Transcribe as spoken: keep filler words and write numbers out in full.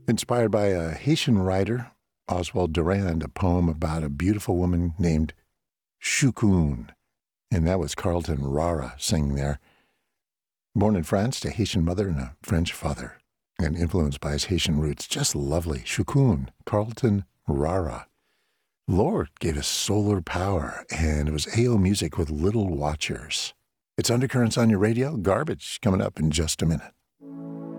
Inspired by a Haitian writer, Oswald Durand, a poem about a beautiful woman named Choukoun. And that was Carlton Rara singing there. Born in France to a Haitian mother and a French father, and influenced by his Haitian roots. Just lovely. Choukoun, Carlton Rara. Lord gave us solar power, and it was A O Music with Little Watchers. It's Undercurrents on your radio. Garbage coming up in just a minute.